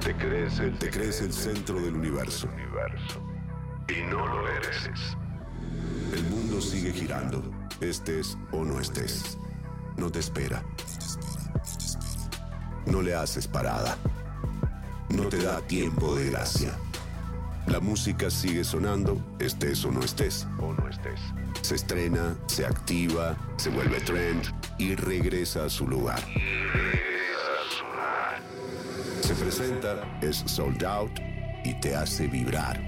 Te crees el centro del universo. Y no lo eres. El mundo sigue girando, estés o no estés. No te espera. No le haces parada. No te da tiempo de gracia. La música sigue sonando, estés o no estés. Se estrena, se activa, se vuelve trend y regresa a su lugar. Se presenta, es sold out y te hace vibrar.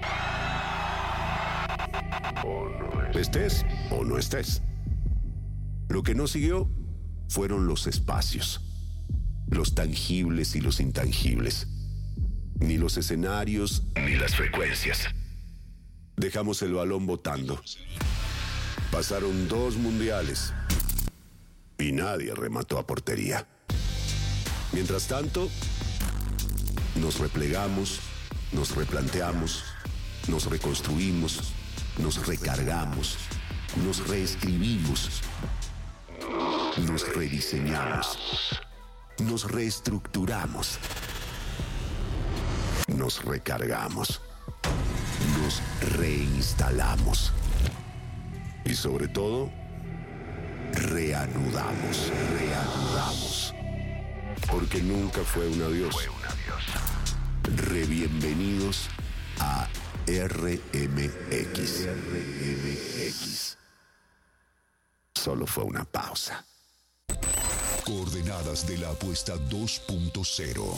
Estés o no estés. Lo que no siguió fueron los espacios, los tangibles y los intangibles, ni los escenarios ni las frecuencias. Dejamos el balón botando. Pasaron 2 mundiales y nadie remató a portería. Mientras tanto, nos replegamos, nos replanteamos, nos reconstruimos, nos recargamos, nos reescribimos, nos rediseñamos, nos reestructuramos, nos recargamos, nos reinstalamos y sobre todo, reanudamos. Porque nunca fue un adiós. Bienvenidos a RMX. Solo fue una pausa. Coordenadas de la apuesta 2.0.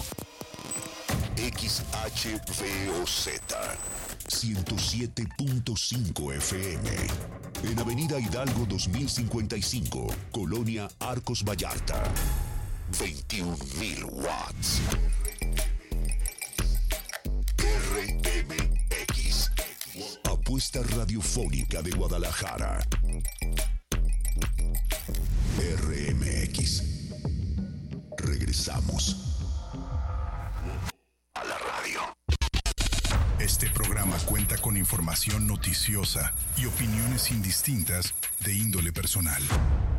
XHVOZ 107.5 FM. En Avenida Hidalgo 2055, Colonia Arcos Vallarta. 21.000 watts. RMX. Apuesta radiofónica de Guadalajara. RMX. Regresamos a la radio. Este programa cuenta con información noticiosa y opiniones indistintas de índole personal.